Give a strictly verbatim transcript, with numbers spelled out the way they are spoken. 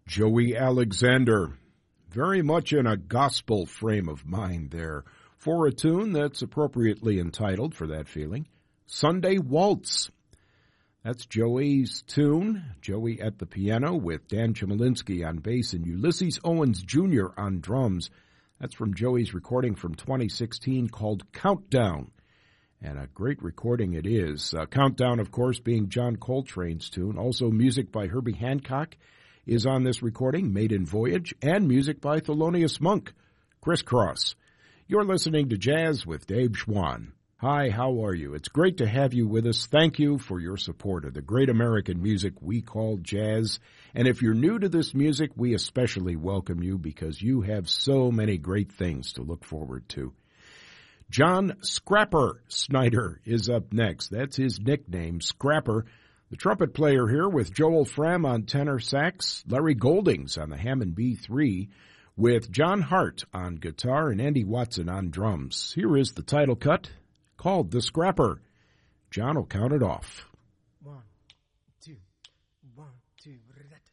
Joey Alexander, very much in a gospel frame of mind there, for a tune that's appropriately entitled for that feeling, Sunday Waltz. That's Joey's tune, Joey at the piano with Dan Chmielewski on bass and Ulysses Owens Junior on drums. That's from Joey's recording from twenty sixteen called Countdown, and a great recording it is. Uh, Countdown, of course, being John Coltrane's tune. Also music by Herbie Hancock is on this recording, Maiden Voyage, and music by Thelonious Monk, Crisscross. You're listening to Jazz with Dave Schwann. Hi, how are you? It's great to have you with us. Thank you for your support of the great American music we call jazz. And if you're new to this music, we especially welcome you because you have so many great things to look forward to. John Scrapper Snyder is up next. That's his nickname, Scrapper. The trumpet player here with Joel Fram on tenor sax, Larry Goldings on the Hammond B three, with John Hart on guitar and Andy Watson on drums. Here is the title cut called The Scrapper. John will count it off. One, two, one, two,